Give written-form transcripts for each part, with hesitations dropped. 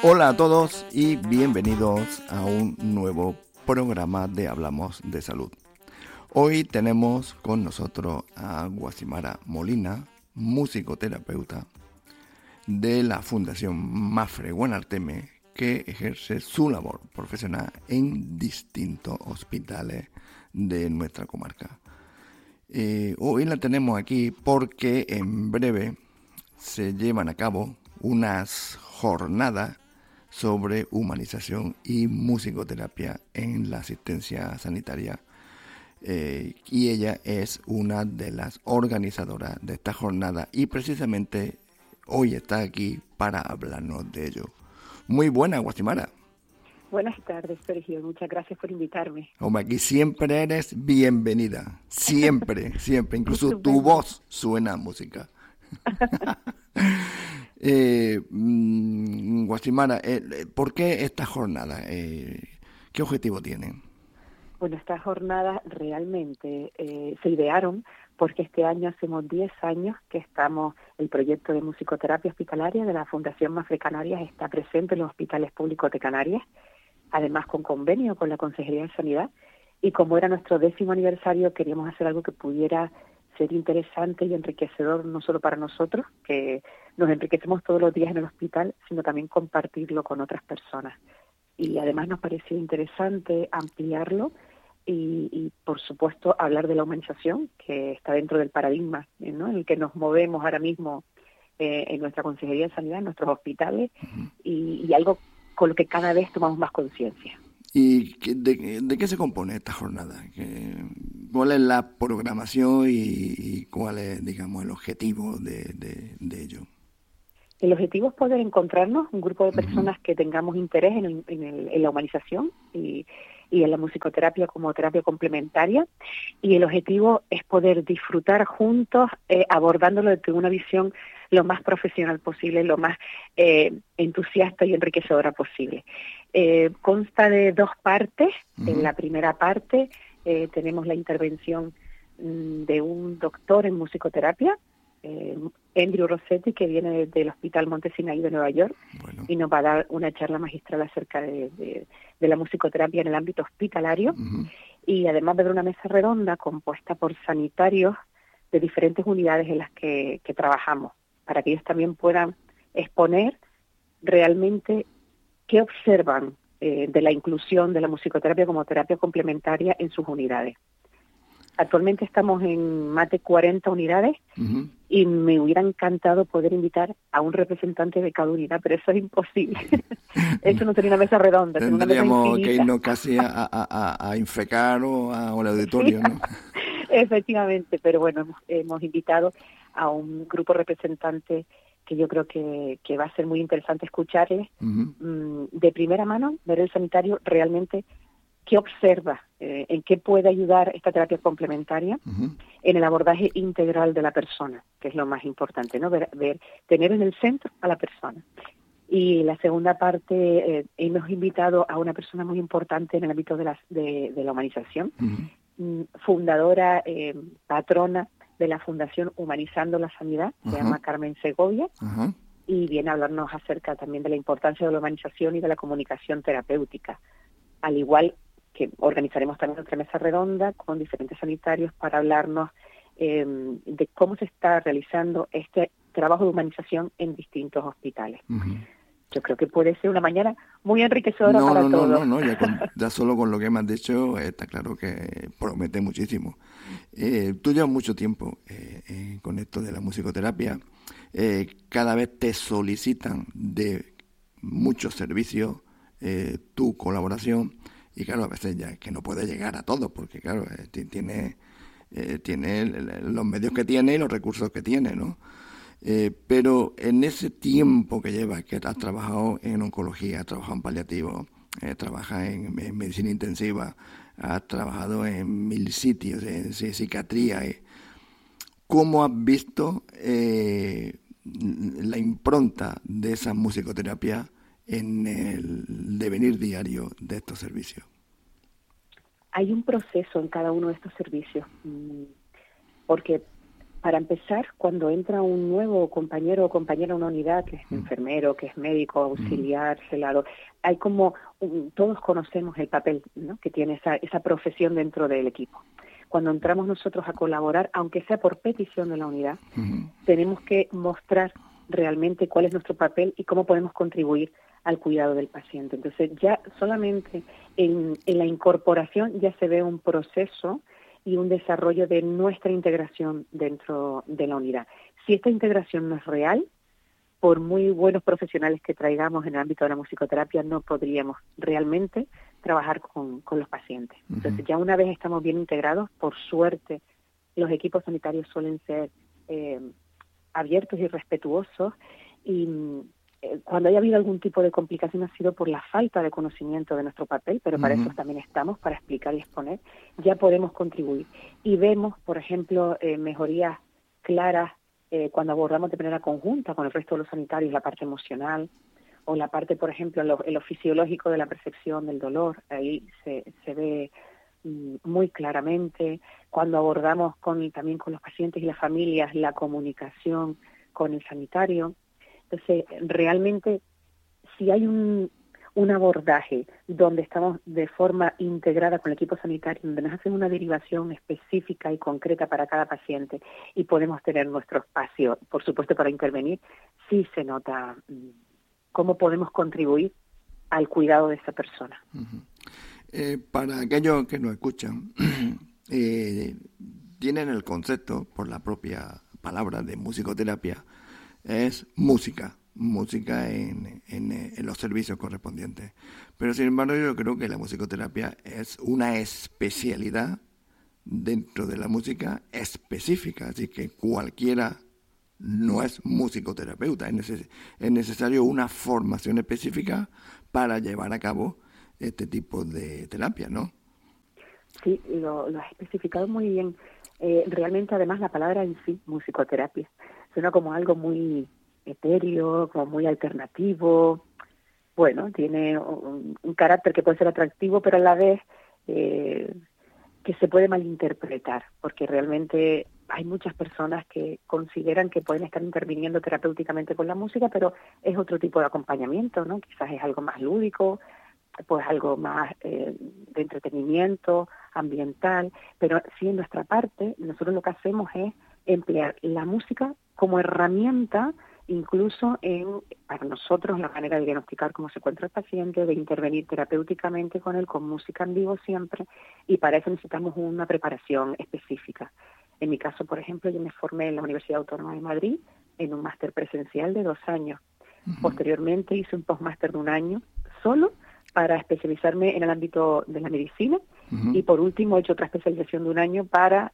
Hola a todos y bienvenidos a un nuevo programa de Hablamos de Salud. Hoy tenemos con nosotros a Guasimara Molina, musicoterapeuta de la Fundación Mafre Guanarteme, que ejerce su labor profesional en distintos hospitales de nuestra comarca. Hoy la tenemos aquí porque en breve se llevan a cabo unas jornadas sobre humanización y musicoterapia en la asistencia sanitaria, y ella es una de las organizadoras de esta jornada y precisamente hoy está aquí para hablarnos de ello. Muy buena, Guasimara. Buenas tardes, Sergio. Muchas gracias por invitarme. Hombre, aquí siempre eres bienvenida. Siempre, siempre. Incluso tu voz suena a música. Guasimara, ¿por qué esta jornada? ¿Qué objetivo tienen? Bueno, estas jornadas realmente se idearon porque este año hacemos 10 años que el proyecto de musicoterapia hospitalaria de la Fundación Mafre Canarias está presente en los hospitales públicos de Canarias, además con convenio con la Consejería de Sanidad, y como era nuestro 10º aniversario queríamos hacer algo que pudiera ser interesante y enriquecedor no solo para nosotros, que nos enriquecemos todos los días en el hospital, sino también compartirlo con otras personas. Y además nos pareció interesante ampliarlo y por supuesto, hablar de la humanización, que está dentro del paradigma, ¿no?, en el que nos movemos ahora mismo en nuestra Consejería de Sanidad, en nuestros hospitales, y algo con lo que cada vez tomamos más conciencia. ¿Y de qué se compone esta jornada? ¿Cuál es la programación y cuál es, digamos, el objetivo de ello? El objetivo es poder encontrarnos un grupo de personas que tengamos interés en la humanización y en la musicoterapia como terapia complementaria, y el objetivo es poder disfrutar juntos, abordándolo desde una visión lo más profesional posible, lo más entusiasta y enriquecedora posible. Consta de 2 partes. En la primera parte tenemos la intervención de un doctor en musicoterapia, Andrew Rossetti, que viene del Hospital Monte Sinaí de Nueva York, y nos va a dar una charla magistral acerca de la musicoterapia en el ámbito hospitalario, y además va a haber una mesa redonda compuesta por sanitarios de diferentes unidades en las que trabajamos, para que ellos también puedan exponer realmente qué observan de la inclusión de la musicoterapia como terapia complementaria en sus unidades. Actualmente estamos en más de 40 unidades y me hubiera encantado poder invitar a un representante de cada unidad, pero eso es imposible. Eso no sería una mesa redonda. Tendríamos que irnos casi a Infecar o al auditorio, ¿no? Efectivamente, pero bueno, hemos invitado a un grupo representante que yo creo que va a ser muy interesante escucharles de primera mano, ver el sanitario realmente qué observa, en qué puede ayudar esta terapia complementaria en el abordaje integral de la persona, que es lo más importante, ¿no? Tener en el centro a la persona. Y la segunda parte, hemos invitado a una persona muy importante en el ámbito de la humanización, fundadora, patrona de la Fundación Humanizando la Sanidad, se llama Carmen Segovia, y viene a hablarnos acerca también de la importancia de la humanización y de la comunicación terapéutica, al igual que organizaremos también otra mesa redonda con diferentes sanitarios para hablarnos de cómo se está realizando este trabajo de humanización en distintos hospitales. Yo creo que puede ser una mañana muy enriquecedora para todos. No, ya solo con lo que me has dicho está claro que promete muchísimo. Tú llevas mucho tiempo con esto de la musicoterapia. Cada vez te solicitan de muchos servicios tu colaboración. Y claro, a veces ya es que no puede llegar a todo, porque claro, tiene los medios que tiene y los recursos que tiene, ¿no? Pero en ese tiempo que llevas, que has trabajado en oncología, has trabajado en paliativo, trabajas en medicina intensiva, has trabajado en 1000 sitios, en psiquiatría, ¿cómo has visto la impronta de esa musicoterapia en el devenir diario de estos servicios? Hay un proceso en cada uno de estos servicios, porque Para empezar, cuando entra un nuevo compañero o compañera a una unidad, que es enfermero, que es médico, auxiliar, celador, hay como, todos conocemos el papel, ¿no?, que tiene esa profesión dentro del equipo. Cuando entramos nosotros a colaborar, aunque sea por petición de la unidad, tenemos que mostrar realmente cuál es nuestro papel y cómo podemos contribuir al cuidado del paciente. Entonces, ya solamente en la incorporación ya se ve un proceso y un desarrollo de nuestra integración dentro de la unidad. Si esta integración no es real, por muy buenos profesionales que traigamos en el ámbito de la musicoterapia, no podríamos realmente trabajar con los pacientes. Entonces, ya una vez estamos bien integrados, por suerte, los equipos sanitarios suelen ser abiertos y respetuosos, y cuando haya habido algún tipo de complicación ha sido por la falta de conocimiento de nuestro papel, pero para eso también estamos, para explicar y exponer, ya podemos contribuir. Y vemos, por ejemplo, mejorías claras cuando abordamos de manera conjunta con el resto de los sanitarios la parte emocional, o la parte, por ejemplo, en lo fisiológico de la percepción del dolor. Ahí se ve muy claramente. Cuando abordamos también con los pacientes y las familias la comunicación con el sanitario. Entonces, realmente, si hay un abordaje donde estamos de forma integrada con el equipo sanitario, donde nos hacen una derivación específica y concreta para cada paciente y podemos tener nuestro espacio, por supuesto, para intervenir, sí se nota cómo podemos contribuir al cuidado de esa persona. Para aquellos que nos escuchan, tienen el concepto, por la propia palabra de musicoterapia, es música en los servicios correspondientes. Pero sin embargo yo creo que la musicoterapia es una especialidad dentro de la música específica, así que cualquiera no es musicoterapeuta, es necesario una formación específica para llevar a cabo este tipo de terapia, ¿no? Sí, lo has especificado muy bien. Realmente, además, la palabra en sí, musicoterapia, suena como algo muy etéreo, como muy alternativo. Bueno, tiene un carácter que puede ser atractivo, pero a la vez que se puede malinterpretar, porque realmente hay muchas personas que consideran que pueden estar interviniendo terapéuticamente con la música, pero es otro tipo de acompañamiento, ¿no? Quizás es algo más lúdico, pues algo más de entretenimiento, ambiental, pero sí, en nuestra parte, nosotros lo que hacemos es emplear la música como herramienta, incluso para nosotros, la manera de diagnosticar cómo se encuentra el paciente, de intervenir terapéuticamente con él, con música en vivo siempre, y para eso necesitamos una preparación específica. En mi caso, por ejemplo, yo me formé en la Universidad Autónoma de Madrid en un máster presencial de 2 años. Posteriormente hice un postmáster de 1 año solo para especializarme en el ámbito de la medicina, y por último he hecho otra especialización de 1 año para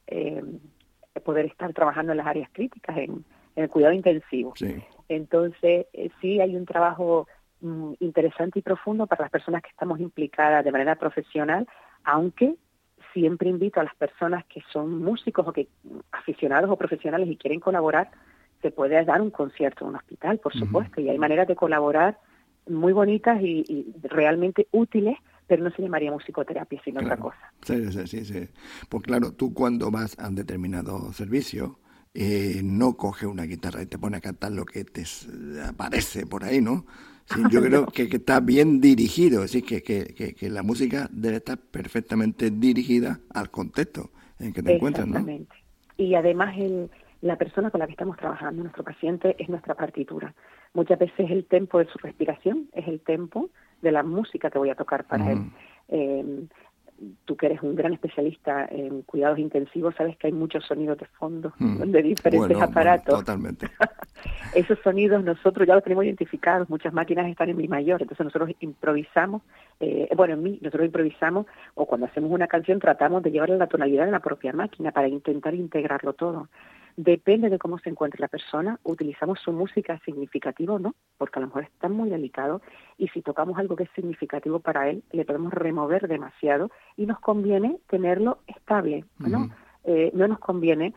poder estar trabajando en las áreas críticas, en el cuidado intensivo. Sí. Entonces, sí hay un trabajo interesante y profundo para las personas que estamos implicadas de manera profesional, aunque siempre invito a las personas que son músicos o que aficionados o profesionales y quieren colaborar, se puede dar un concierto en un hospital, por supuesto, y hay maneras de colaborar muy bonitas y realmente útiles, pero no se llamaría musicoterapia, sino otra cosa. Sí. Pues claro, tú cuando vas a un determinado servicio, no coges una guitarra y te pones a cantar lo que te aparece por ahí, ¿no? Sí, yo creo que está bien dirigido, es decir, que la música debe estar perfectamente dirigida al contexto en que te encuentras, ¿no? Exactamente. Y además la persona con la que estamos trabajando, nuestro paciente, es nuestra partitura. Muchas veces el tempo de su respiración es el tempo de la música que voy a tocar para él. Tú que eres un gran especialista en cuidados intensivos, sabes que hay muchos sonidos de fondo de diferentes aparatos. Totalmente. Esos sonidos nosotros ya los tenemos identificados, muchas máquinas están en mi mayor, entonces nosotros improvisamos, nosotros improvisamos, o cuando hacemos una canción tratamos de llevarle la tonalidad de la propia máquina para intentar integrarlo todo. Depende de cómo se encuentre la persona, utilizamos su música significativa o no, porque a lo mejor está muy delicado, y si tocamos algo que es significativo para él, le podemos remover demasiado y nos conviene tenerlo estable, ¿no? No nos conviene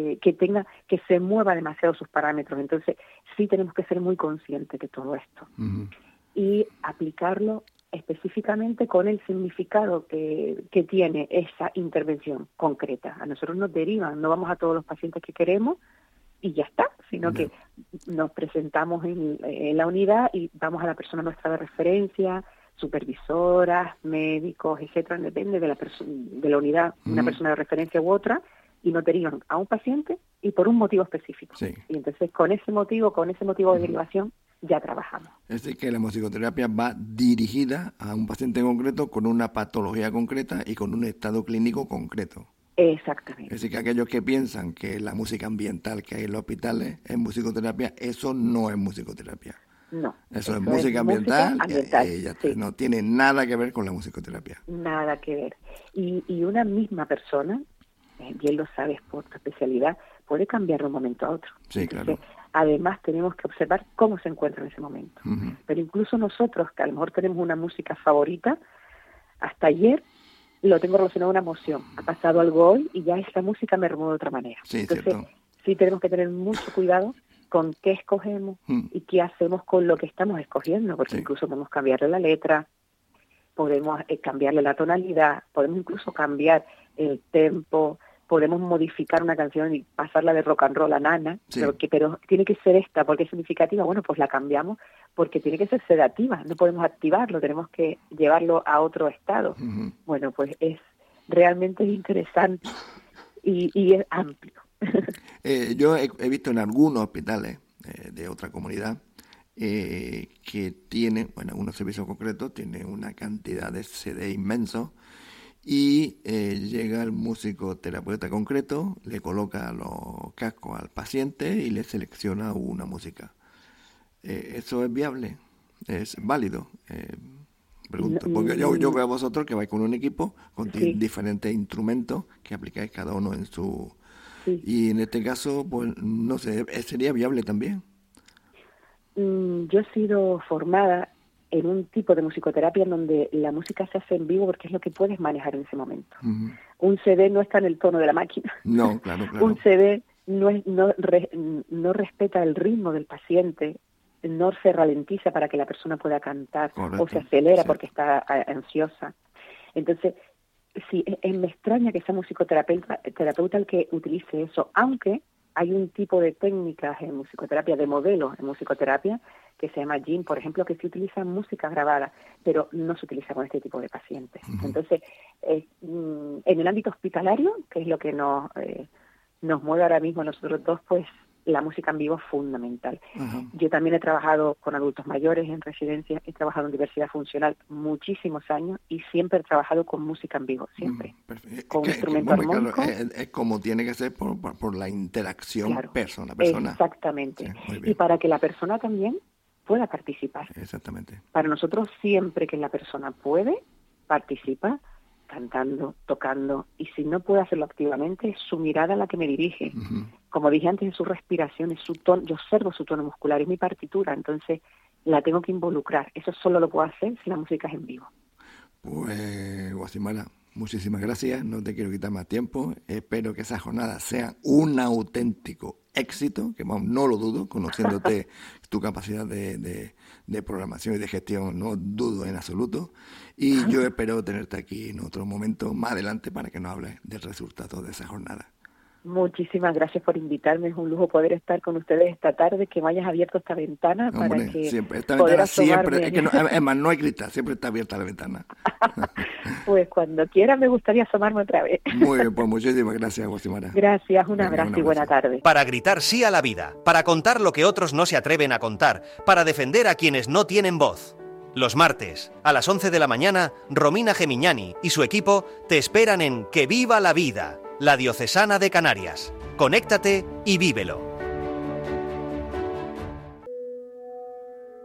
que se mueva demasiado sus parámetros. Entonces sí tenemos que ser muy conscientes de todo esto y aplicarlo específicamente con el significado que tiene esa intervención concreta. A nosotros nos derivan, no vamos a todos los pacientes que queremos y ya está, sino que nos presentamos en la unidad y vamos a la persona nuestra de referencia, supervisoras, médicos, etcétera, depende de la unidad, una persona de referencia u otra, y nos derivan a un paciente y por un motivo específico. Sí. Y entonces con ese motivo de derivación ya trabajamos. Es decir, que la musicoterapia va dirigida a un paciente en concreto con una patología concreta y con un estado clínico concreto. Exactamente. Es decir, que aquellos que piensan que la música ambiental que hay en los hospitales es musicoterapia, eso no es musicoterapia. No. Eso es música ambiental, y ya sí. No tiene nada que ver con la musicoterapia. Nada que ver. Y una misma persona, bien lo sabes por tu especialidad, puede cambiar de un momento a otro. Sí, Entonces, claro. además tenemos que observar cómo se encuentra en ese momento. Uh-huh. Pero incluso nosotros, que a lo mejor tenemos una música favorita, hasta ayer lo tengo relacionado a una emoción. Ha pasado algo hoy y ya esta música me remueve de otra manera. Sí, entonces, cierto. Sí tenemos que tener mucho cuidado con qué escogemos y qué hacemos con lo que estamos escogiendo, porque incluso podemos cambiarle la letra, podemos cambiarle la tonalidad, podemos incluso cambiar el tempo, podemos modificar una canción y pasarla de rock and roll a nana, Sí. pero tiene que ser esta, porque es significativa, bueno, pues la cambiamos, porque tiene que ser sedativa, no podemos activarlo, tenemos que llevarlo a otro estado. Uh-huh. Bueno, pues es realmente interesante y es amplio. Yo he visto en algunos hospitales de otra comunidad que tienen, bueno, algunos servicios concretos, tienen una cantidad de CD inmensos y llega el musicoterapeuta concreto, le coloca los cascos al paciente y le selecciona una música. ¿Eso es viable? ¿Es válido? Pregunto, porque yo veo a vosotros que vais con un equipo con diferentes instrumentos que aplicáis cada uno en su... Sí. Y en este caso, pues no sé, ¿sería viable también? Yo he sido formada en un tipo de musicoterapia en donde la música se hace en vivo porque es lo que puedes manejar en ese momento. Uh-huh. Un CD no está en el tono de la máquina. No, claro. Un CD no respeta el ritmo del paciente, no se ralentiza para que la persona pueda cantar. Correcto. O se acelera porque está ansiosa. Entonces, sí, me extraña que sea musicoterapeuta el que utilice eso, aunque hay un tipo de técnicas en musicoterapia, de modelos en musicoterapia, que se llama GIM, por ejemplo, que se utiliza música grabada, pero no se utiliza con este tipo de pacientes. Uh-huh. Entonces, en el ámbito hospitalario, que es lo que nos mueve ahora mismo a nosotros dos, pues la música en vivo es fundamental. Uh-huh. Yo también he trabajado con adultos mayores en residencias, he trabajado en diversidad funcional muchísimos años y siempre he trabajado con música en vivo, siempre. Con un instrumento armónico. Claro, es como tiene que ser por la interacción claro, persona. Exactamente. Sí, y para que la persona también pueda participar. Exactamente. Para nosotros siempre que la persona puede, participa, cantando, tocando, y si no puede hacerlo activamente, es su mirada la que me dirige. Uh-huh. Como dije antes, es su respiración, es su tono, yo observo su tono muscular, es mi partitura, entonces la tengo que involucrar. Eso solo lo puedo hacer si la música es en vivo. Pues, Guasimara, muchísimas gracias, no te quiero quitar más tiempo, espero que esa jornada sea un auténtico éxito, que vamos, no lo dudo, conociéndote tu capacidad de programación y de gestión, no dudo en absoluto, y yo espero tenerte aquí en otro momento más adelante para que nos hables del resultado de esa jornada. Muchísimas gracias por invitarme, es un lujo poder estar con ustedes esta tarde, que me hayas abierto esta ventana. Hombre, para que siempre, esta ventana siempre, es más, no hay cristal, siempre está abierta la ventana. Pues cuando quiera me gustaría asomarme otra vez. Muy bien, pues muchísimas gracias, Guasimara. Gracias, un abrazo y buena tarde. Para gritar sí a la vida, para contar lo que otros no se atreven a contar, para defender a quienes no tienen voz. Los martes, a las 11 de la mañana, Romina Gemignani y su equipo te esperan en Que Viva la Vida, la Diocesana de Canarias. Conéctate y vívelo.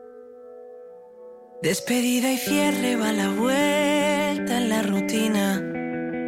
Despedida y cierre va la vuelta en la rutina.